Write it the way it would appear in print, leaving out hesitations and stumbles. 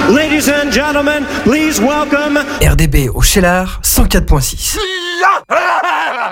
Ladies and gentlemen, please welcome RDB au Cheylard 104.6.